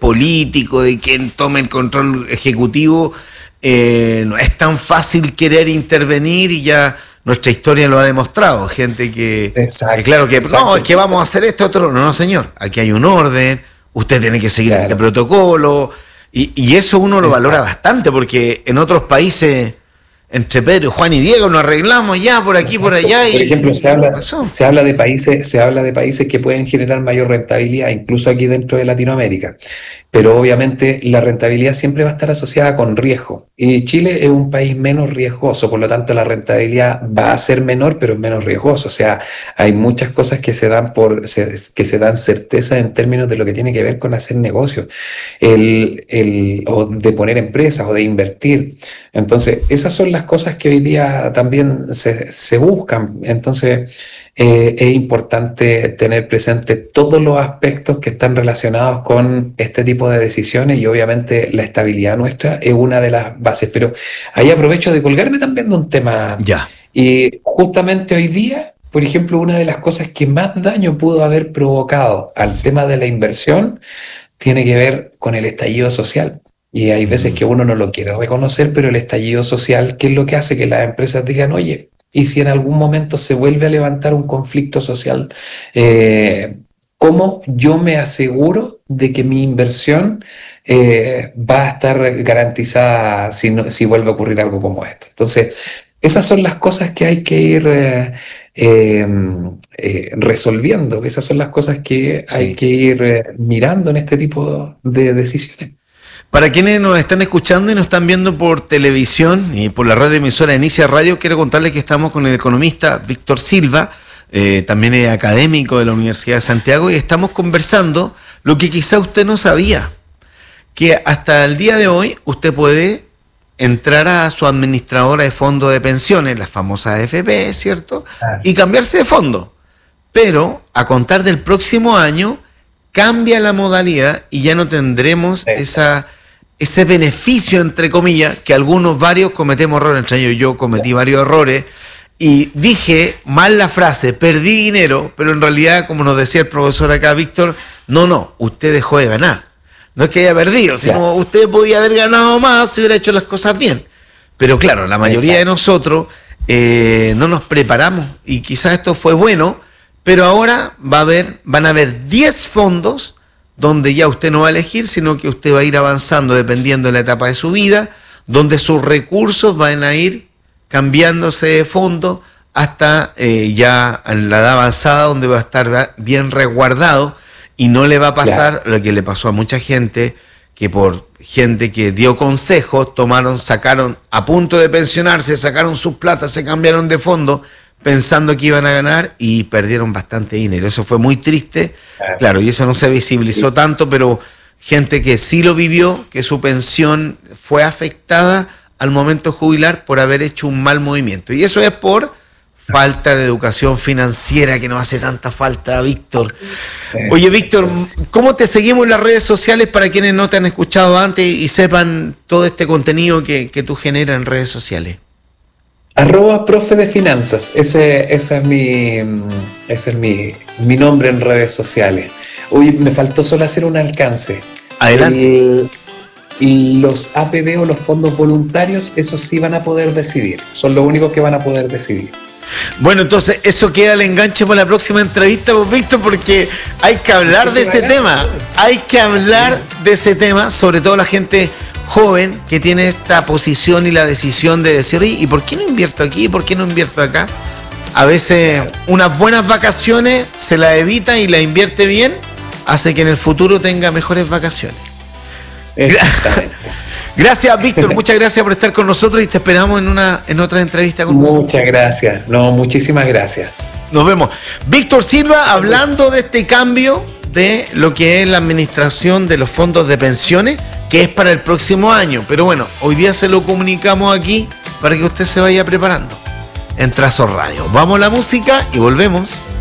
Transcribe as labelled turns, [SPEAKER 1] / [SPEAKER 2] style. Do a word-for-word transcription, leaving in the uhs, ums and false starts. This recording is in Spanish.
[SPEAKER 1] político, de quien tome el control ejecutivo, eh, no es tan fácil querer intervenir y ya nuestra historia lo ha demostrado. Gente que,
[SPEAKER 2] Exacto,
[SPEAKER 1] que claro que
[SPEAKER 2] exacto.
[SPEAKER 1] no, es que vamos a hacer esto, otro. No, no, señor. Aquí hay un orden, usted tiene que seguir
[SPEAKER 2] Claro.
[SPEAKER 1] este protocolo. Y, y eso uno lo
[SPEAKER 2] Exacto.
[SPEAKER 1] valora bastante, porque en otros países, entre Pedro, Juan y Diego, nos arreglamos ya por aquí, por allá.
[SPEAKER 2] Por
[SPEAKER 1] Y,
[SPEAKER 2] ejemplo, se habla,
[SPEAKER 1] pasó.
[SPEAKER 2] se habla de países, se habla de países que pueden generar mayor rentabilidad, incluso aquí dentro de Latinoamérica. Pero obviamente la rentabilidad siempre va a estar asociada con riesgo. Y Chile es un país menos riesgoso, por lo tanto la rentabilidad va a ser menor, pero es menos riesgoso. O sea, hay muchas cosas que se dan por, se- que se dan certeza en términos de lo que tiene que ver con hacer negocios, el, el, o de poner empresas o de invertir. Entonces, esas son las cosas que hoy día también se, se buscan. Entonces, eh, es importante tener presente todos los aspectos que están relacionados con este tipo de decisiones, y obviamente la estabilidad nuestra es una de las bases. Pero ahí aprovecho de colgarme también de un tema.
[SPEAKER 1] Ya.
[SPEAKER 2] Y justamente hoy día, por ejemplo, una de las cosas que más daño pudo haber provocado al tema de la inversión tiene que ver con el estallido social. Y hay veces que uno no lo quiere reconocer, pero el estallido social, ¿qué es lo que hace que las empresas digan, oye, y si en algún momento se vuelve a levantar un conflicto social, eh, ¿cómo yo me aseguro de que mi inversión eh, va a estar garantizada si, no, si vuelve a ocurrir algo como esto? Entonces, esas son las cosas que hay que ir eh, eh, eh, resolviendo, esas son las cosas que
[SPEAKER 1] Sí.
[SPEAKER 2] hay que ir eh, mirando en este tipo de decisiones.
[SPEAKER 1] Para quienes nos están escuchando y nos están viendo por televisión y por la red de emisora Inicia Radio, quiero contarles que estamos con el economista Víctor Silva, eh, también es académico de la Universidad de Santiago, y estamos conversando lo que quizá usted no sabía, que hasta el día de hoy usted puede entrar a su administradora de fondo de pensiones, la famosa A F P, ¿cierto?
[SPEAKER 2] Claro.
[SPEAKER 1] Y cambiarse de fondo. Pero a contar del próximo año cambia la modalidad y ya no tendremos
[SPEAKER 2] Sí.
[SPEAKER 1] esa, ese beneficio, entre comillas, que algunos, varios cometemos errores, entre ellos yo cometí varios errores, y dije mal la frase, perdí dinero, pero en realidad, como nos decía el profesor acá, Víctor, no, no, usted dejó de ganar. No es que haya perdido, sino
[SPEAKER 2] Claro.
[SPEAKER 1] usted podía haber ganado más si hubiera hecho las cosas bien. Pero claro, la mayoría de
[SPEAKER 2] Exacto.
[SPEAKER 1] nosotros eh, no nos preparamos, y quizás esto fue bueno, pero ahora va a haber, van a haber diez fondos donde ya usted no va a elegir, sino que usted va a ir avanzando dependiendo de la etapa de su vida, donde sus recursos van a ir cambiándose de fondo hasta eh, ya en la edad avanzada, donde va a estar bien resguardado y no le va a pasar lo que le pasó a mucha gente, que por gente que dio consejos, tomaron, sacaron, a punto de pensionarse, sacaron sus platas, se cambiaron de fondo, pensando que iban a ganar y perdieron bastante dinero. Eso fue muy triste,
[SPEAKER 2] Claro.
[SPEAKER 1] claro, y eso no se visibilizó
[SPEAKER 2] Sí.
[SPEAKER 1] tanto, pero gente que sí lo vivió, que su pensión fue afectada al momento de jubilar por haber hecho un mal movimiento. Y eso es por falta de educación financiera que nos hace tanta falta, Víctor. Oye, Víctor, ¿cómo te seguimos en las redes sociales para quienes no te han escuchado antes y sepan todo este contenido que, que tú generas en redes sociales?
[SPEAKER 2] Arroba profe de finanzas, ese, ese es, mi, ese es mi, mi nombre en redes sociales. Uy, me faltó solo hacer un alcance.
[SPEAKER 1] Adelante.
[SPEAKER 2] El, los A P B o los fondos voluntarios, esos sí van a poder decidir, son los únicos que van a poder decidir.
[SPEAKER 1] Bueno, entonces eso queda el enganche para la próxima entrevista, pues, Víctor, porque hay que hablar de ese tema, hay que hablar de ese tema, sobre todo la gente joven que tiene esta posición y la decisión de decir, ¿y por qué no invierto aquí? ¿Por qué no invierto acá? A veces unas buenas vacaciones se la evita y la invierte bien, hace que en el futuro tenga mejores vacaciones.
[SPEAKER 2] Exactamente.
[SPEAKER 1] Gracias, Víctor, muchas gracias por estar con nosotros y te esperamos en una en otra entrevista con nosotros.
[SPEAKER 2] Muchas gracias, no, muchísimas gracias.
[SPEAKER 1] Nos vemos. Víctor Silva, hablando de este cambio de lo que es la administración de los fondos de pensiones, que es para el próximo año. Pero bueno, hoy día se lo comunicamos aquí para que usted se vaya preparando en Trazo Radio. Vamos a la música y volvemos.